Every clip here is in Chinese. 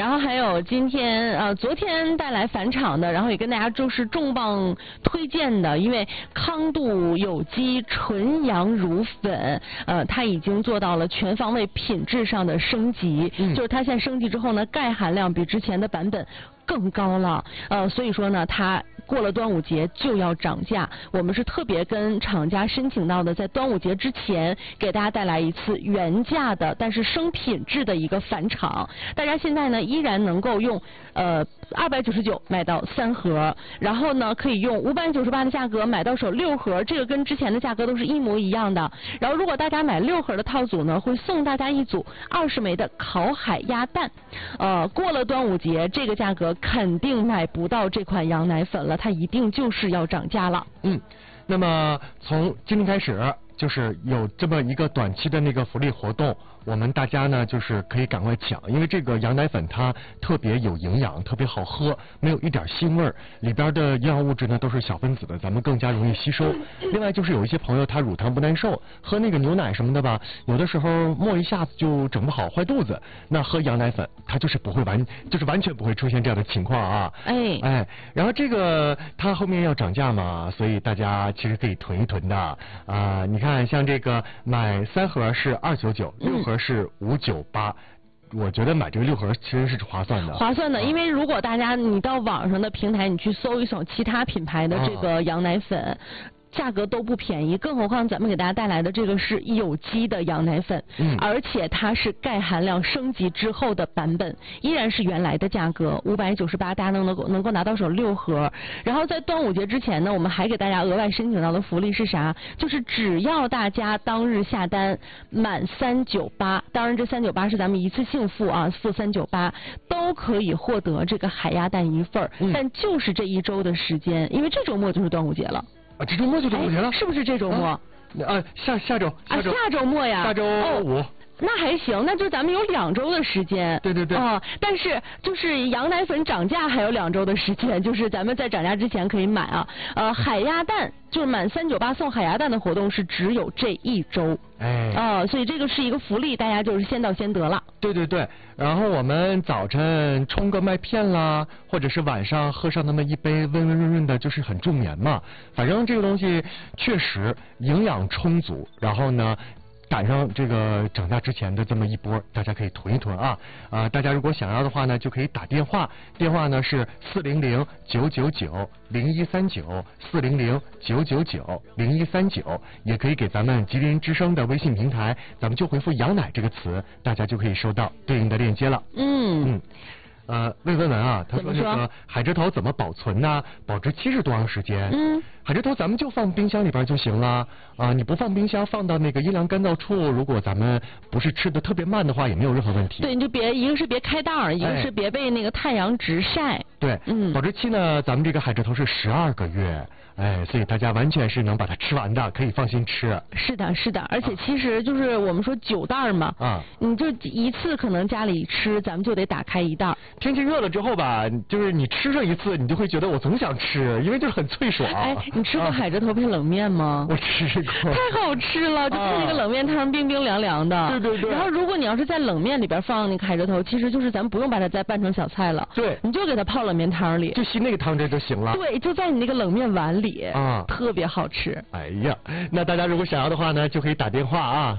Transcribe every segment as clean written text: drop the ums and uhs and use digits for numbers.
然后还有今天昨天带来返场的，然后也跟大家就是重磅推荐的，因为康度有机纯羊乳粉，它已经做到了全方位品质上的升级，就是它现在升级之后呢，钙含量比之前的版本更高了，所以说呢，它过了端午节就要涨价。我们是特别跟厂家申请到的，在端午节之前给大家带来一次原价的，但是升品质的一个返场。大家现在呢依然能够用299买到3盒，然后呢可以用598的价格买到手6盒，这个跟之前的价格都是一模一样的。然后如果大家买6盒的套组呢，会送大家一组20枚的烤海鸭蛋。过了端午节，这个价格肯定买不到这款羊奶粉了，它一定就是要涨价了。 那么从今天开始，就是有这么一个短期的那个福利活动，我们大家呢就是可以赶快抢，因为这个羊奶粉它特别有营养，特别好喝，没有一点腥味儿，里边的营养物质呢都是小分子的，咱们更加容易吸收。另外就是有一些朋友他乳糖不耐受，喝那个牛奶什么的吧，有的时候磨一下子就整不好，坏肚子。那喝羊奶粉，它就是完全不会出现这样的情况啊。然后这个它后面要涨价嘛，所以大家其实可以囤一囤的啊。你看，像这个买3盒是299，6盒是598。我觉得买这个6盒其实是划算的。划算的，因为如果大家你到网上的平台，你去搜一搜其他品牌的这个羊奶粉。价格都不便宜，更何况咱们给大家带来的这个是有机的羊奶粉，而且它是钙含量升级之后的版本，依然是原来的价格598，大家能够拿到手6盒。然后在端午节之前呢，我们还给大家额外申请到的福利是啥？就是只要大家当日下单满398，当然这398是咱们一次性付啊，付398都可以获得这个海鸭蛋1份，但就是这1周的时间，因为这周末就是端午节了。 这周末就端午节了， 是不是这周末？ 下周下周末呀， 下周5。 那还行，那就咱们有2周的时间。 对。 但是就是羊奶粉涨价还有2周的时间，就是咱们在涨价之前可以买啊。海鸭蛋就是满398送海鸭蛋的活动是只有这1周。所以这个是一个福利，大家就是先到先得了。 对。然后我们早晨冲个麦片啦，或者是晚上喝上那么一杯温温润润的，就是很助眠嘛。反正这个东西确实营养充足，然后呢赶上这个涨价之前的这么一波，大家可以囤一囤啊！大家如果想要的话呢，就可以打电话，电话呢是400-999-0139，400-999-0139，也可以给咱们吉林之声的微信平台，咱们就回复羊奶这个词，大家就可以收到对应的链接了。魏文文啊，他说这个海蜇头怎么保存呢？保质期是多长时间？海蜇头咱们就放冰箱里边就行了啊！你不放冰箱，放到那个阴凉干燥处，如果咱们不是吃的特别慢的话，也没有任何问题。 对，你就别一个是别开档，一个是别被那个太阳直晒。 对，保质期呢，咱们这个海蜇头是12个月。所以大家完全是能把它吃完的，可以放心吃。是的， 而且其实就是我们说9袋嘛，你就一次可能家里吃，咱们就得打开1袋。 天气热了之后吧，就是你吃上一次，你就会觉得我总想吃，因为就是很脆爽。 你吃过海蜇头配冷面吗？ 我吃过， 太好吃了，就配那个冷面汤，冰冰凉凉的。 对。 然后如果你要是在冷面里边放那个海蜇头，其实就是咱们不用把它再拌成小菜了。 对， 你就给它泡冷面汤里， 就吸那个汤汁就行了。 对，就在你那个冷面碗里。特别好吃。 那大家如果想要的话呢，就可以打电话啊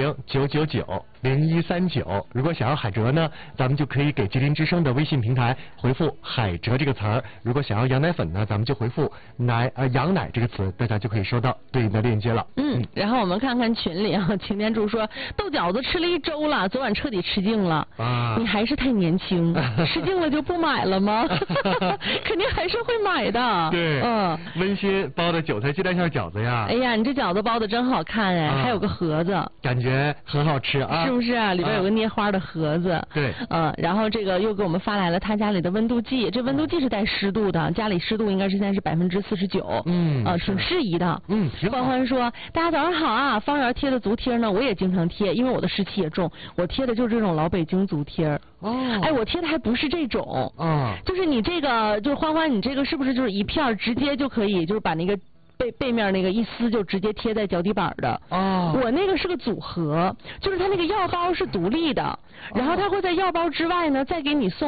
，400-999-0139。如果想要海蜇呢，咱们就可以给吉林之声的微信平台回复海蜇这个词儿。如果想要羊奶粉呢，咱们就回复羊奶这个词，大家就可以收到对应的链接了。 然后我们看看群里啊，擎天柱说豆饺子吃了1周了，昨晚彻底吃净了。你还是太年轻，吃净了就不买了吗？肯定还是会买的。 对，温馨包的韭菜鸡蛋馅饺子呀！ 哎呀，你这饺子包的真好看哎，还有个盒子， 感觉很好吃啊！ 是不是啊？里边有个捏花的盒子。 对， 然后这个又给我们发来了他家里的温度计，这温度计是带湿度的，家里湿度应该是现在是49%，挺适宜的。欢欢说，大家早上好啊！方圆贴的足贴呢，我也经常贴，因为我的湿气也重，我贴的就是这种老北京足贴。我贴的还不是这种，就是你这个，就是欢欢，你这个是不是就是一片直接就可以，就是把那个背面那个一撕就直接贴在脚底板的？我那个是个组合，就是它那个药包是独立的，然后它会在药包之外呢再给你送